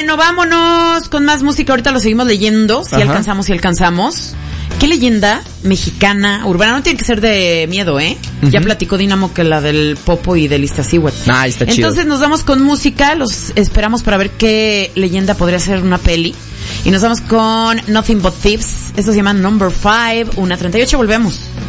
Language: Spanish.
Bueno, vámonos con más música. Ahorita lo seguimos leyendo. Si alcanzamos. ¿Qué leyenda mexicana, urbana? No tiene que ser de miedo, ¿eh? Uh-huh. Ya platicó Dinamo que la del Popo y del Iztaccíhuatl. Está chido. Entonces nos vamos con música. Los esperamos para ver qué leyenda podría ser una peli. Y nos vamos con Nothing But Thieves. Esto se llama Number 5. 1:38. Volvemos.